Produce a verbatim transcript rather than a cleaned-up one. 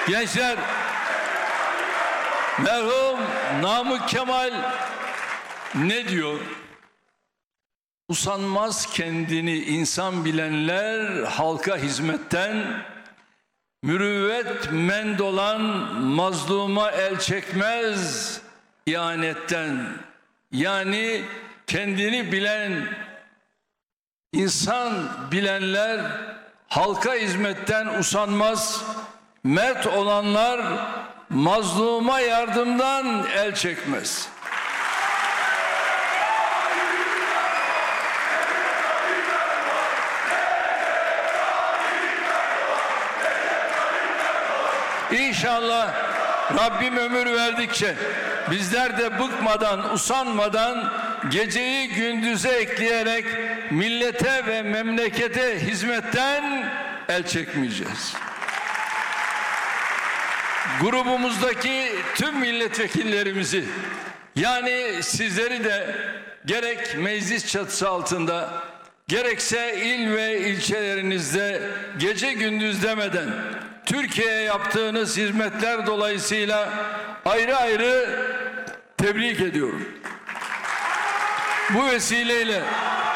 Gençler, merhum Namık Kemal ne diyor? Usanmaz kendini insan bilenler halka hizmetten, mürüvvet mend olan mazluma el çekmez ihanetten. Yani kendini bilen, insan bilenler halka hizmetten usanmaz, mert olanlar mazluma yardımdan el çekmez. İnşallah Rabbim ömür verdikçe bizler de bıkmadan, usanmadan geceyi gündüze ekleyerek millete ve memlekete hizmetten el çekmeyeceğiz. Grubumuzdaki tüm milletvekillerimizi, yani sizleri de gerek meclis çatısı altında, gerekse il ve ilçelerinizde gece gündüz demeden Türkiye'ye yaptığınız hizmetler dolayısıyla ayrı ayrı tebrik ediyorum. Bu vesileyle